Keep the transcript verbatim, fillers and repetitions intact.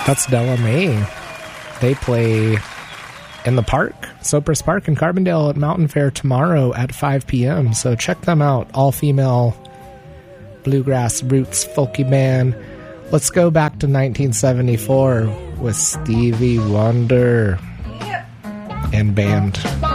That's Della Mae. They play in the park, Sopris Park in Carbondale at Mountain Fair tomorrow at five p.m. So check them out. All-female bluegrass roots folky band. Let's go back to nineteen seventy-four with Stevie Wonder and band.